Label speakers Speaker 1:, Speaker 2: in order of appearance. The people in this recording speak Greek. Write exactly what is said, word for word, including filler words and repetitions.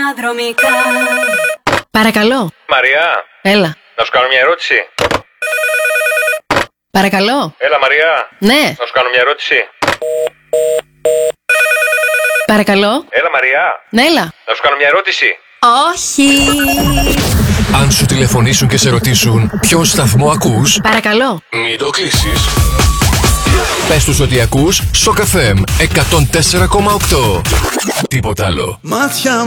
Speaker 1: διαδρομικά.
Speaker 2: Παρακαλώ.
Speaker 3: Μαριά.
Speaker 2: Έλα.
Speaker 3: Να σου κάνω μια ερώτηση.
Speaker 2: Παρακαλώ.
Speaker 3: Έλα, Μαριά.
Speaker 2: Ναι.
Speaker 3: Να σου κάνω μια ερώτηση.
Speaker 2: Παρακαλώ.
Speaker 3: Έλα, Μαριά.
Speaker 2: Ναι, έλα.
Speaker 3: Να σου κάνω μια ερώτηση.
Speaker 2: Όχι.
Speaker 4: Αν σου τηλεφωνήσουν και σε ρωτήσουν ποιο σταθμό ακούς,
Speaker 2: Παρακαλώ.
Speaker 4: μην το κλείσεις. Πες τους ότι ακούς Σοκ εφ εμ εκατόν τέσσερα κόμμα οκτώ. Τίποτα άλλο.
Speaker 5: Μάτια